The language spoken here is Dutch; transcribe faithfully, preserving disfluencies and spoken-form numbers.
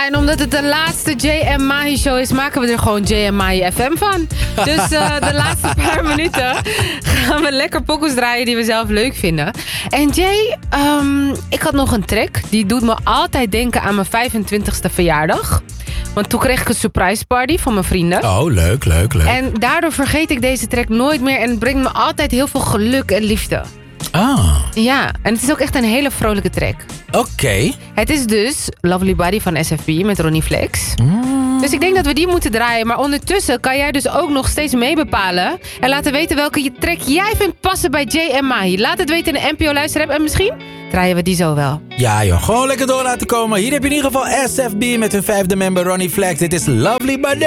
en omdat het de laatste J M Mahi show is, maken we er gewoon J M Mahi F M van. Dus uh, de laatste paar minuten gaan we lekker pokkels draaien die we zelf leuk vinden. En Jay, um, ik had nog een track. Die doet me altijd denken aan mijn vijfentwintigste verjaardag. Want toen kreeg ik een surprise party van mijn vrienden. Oh, leuk, leuk, leuk. En daardoor vergeet ik deze track nooit meer. En het brengt me altijd heel veel geluk en liefde. Ah. Ja, en het is ook echt een hele vrolijke track. Oké. Okay. Het is dus Lovely Body van S F B met Ronnie Flex. Mm. Dus ik denk dat we die moeten draaien. Maar ondertussen kan jij dus ook nog steeds meebepalen. En laten weten welke track jij vindt passen bij Jay en Mahi. Laat het weten in de N P O Luisterapp. En misschien draaien we die zo wel. Ja joh, gewoon lekker door laten komen. Hier heb je in ieder geval S F B met hun vijfde member Ronnie Flex. Dit is Lovely Body.